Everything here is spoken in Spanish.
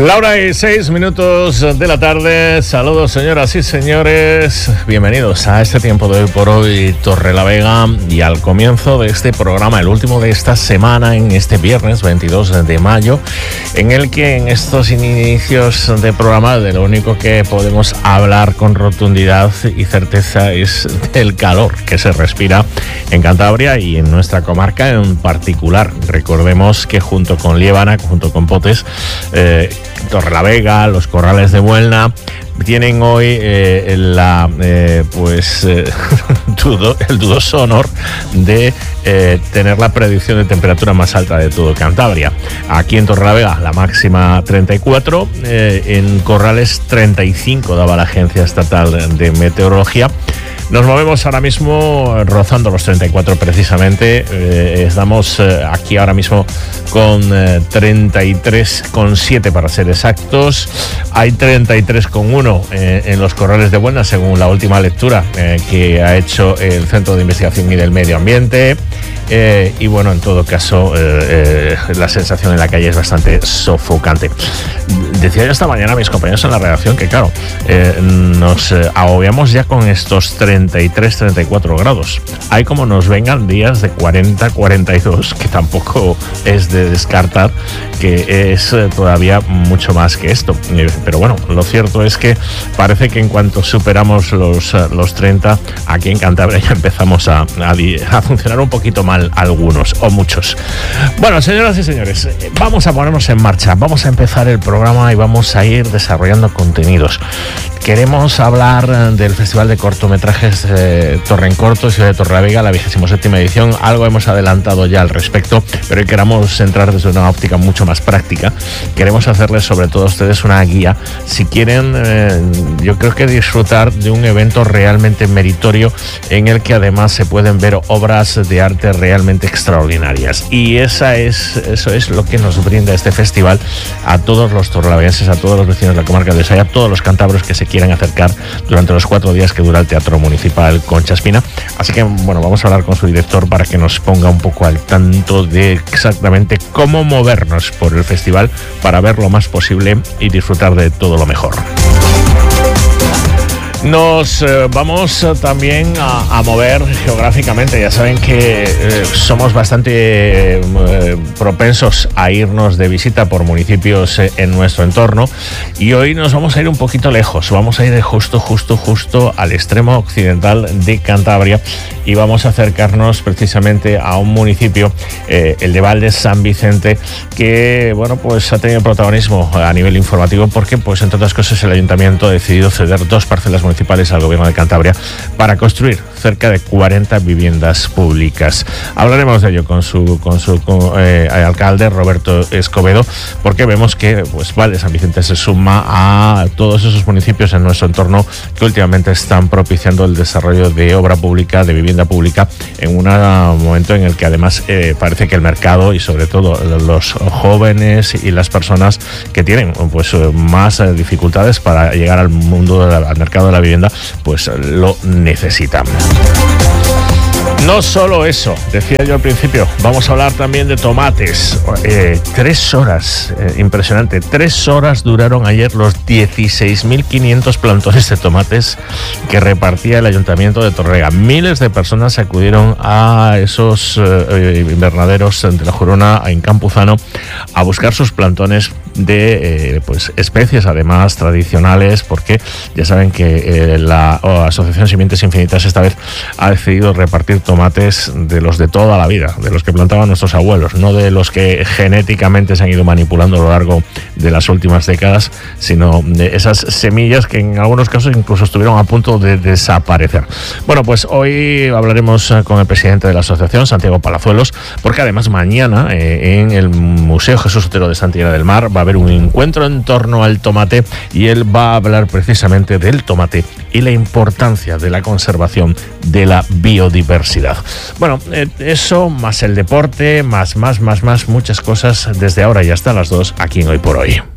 Laura y 6 minutos de la tarde. Saludos, señoras y señores. Bienvenidos a este tiempo de hoy por hoy, Torrelavega, y al comienzo de este programa, el último de esta semana, en este viernes 22 de mayo, en el que en estos inicios de programa de lo único que podemos hablar con rotundidad y certeza es del calor que se respira en Cantabria y en nuestra comarca en particular. Recordemos que junto con Liébana, junto con Potes, Torrelavega, los Corrales de Buelna tienen hoy el dudoso honor de tener la predicción de temperatura más alta de todo Cantabria. Aquí en Torrelavega la máxima 34, en Corrales 35 daba la Agencia Estatal de Meteorología. Nos movemos ahora mismo rozando los 34 precisamente. Estamos aquí ahora mismo con 33,7 para ser exactos. Hay 33,1 en los Corrales de Buelna, según la última lectura que ha hecho el Centro de Investigación y del Medio Ambiente. Y bueno, en todo caso, la sensación en la calle es bastante sofocante. Decía yo esta mañana a mis compañeros en la redacción que, claro, nos agobiamos ya con estos 33-34 grados. Hay como nos vengan días de 40-42, que tampoco es de descartar que es todavía mucho más que esto. Pero bueno, lo cierto es que parece que en cuanto superamos los 30, aquí en Cantabria ya empezamos a funcionar un poquito mal algunos o muchos. Bueno, señoras y señores, vamos a ponernos en marcha. Vamos a empezar el programa y vamos a ir desarrollando contenidos. Queremos hablar del Festival de Cortometrajes Torrencorto, Ciudad de Torrelavega, la 27ª edición. Algo hemos adelantado ya al respecto, pero hoy queremos entrar desde una óptica mucho más práctica. Queremos hacerles sobre todo a ustedes una guía. Si quieren, yo creo que disfrutar de un evento realmente meritorio en el que además se pueden ver obras de arte realmente extraordinarias. Y eso es lo que nos brinda este festival a todos los torrelaveguenses, a todos los vecinos de la comarca de Saya, a todos los cántabros que se quieran acercar durante los 4 días que dura el Teatro Municipal Concha Espina. Así que, bueno, vamos a hablar con su director para que nos ponga un poco al tanto de exactamente cómo movernos por el festival para ver lo más posible y disfrutar de todo lo mejor. Nos vamos también a mover geográficamente. Ya saben que somos bastante propensos a irnos de visita por municipios en nuestro entorno, y hoy nos vamos a ir un poquito lejos. Vamos a ir justo al extremo occidental de Cantabria y vamos a acercarnos precisamente a un municipio, el de Valdes San Vicente, que bueno, pues ha tenido protagonismo a nivel informativo porque, pues entre otras cosas, el ayuntamiento ha decidido ceder 2 parcelas municipales al Gobierno de Cantabria para construir cerca de 40 viviendas públicas. Hablaremos de ello con su alcalde, Roberto Escobedo, porque vemos que pues Valdes San Vicente se suma a todos esos municipios en nuestro entorno que últimamente están propiciando el desarrollo de obra pública, de vivienda pública, en un momento en el que además parece que el mercado y sobre todo los jóvenes y las personas que tienen pues más dificultades para llegar al mercado de la vivienda, pues lo necesitan. No solo eso, decía yo al principio, vamos a hablar también de tomates. 3 horas, impresionante, 3 horas duraron ayer los 16.500 plantones de tomates que repartía el Ayuntamiento de Torrelavega. Miles de personas acudieron a esos invernaderos de la Jurona, en Campuzano, a buscar sus plantones de especies además tradicionales, porque ya saben que la Asociación Simientes Infinitas esta vez ha decidido repartir tomates de los de toda la vida, de los que plantaban nuestros abuelos, no de los que genéticamente se han ido manipulando a lo largo de las últimas décadas, sino de esas semillas que en algunos casos incluso estuvieron a punto de desaparecer. Bueno, pues hoy hablaremos con el presidente de la asociación, Santiago Palazuelos, porque además mañana en el Museo Jesús Otero de Santillana del Mar va a haber un encuentro en torno al tomate, y él va a hablar precisamente del tomate y la importancia de la conservación de la biodiversidad. Bueno, eso más el deporte, más muchas cosas desde ahora y hasta las 2 aquí en Hoy por Hoy.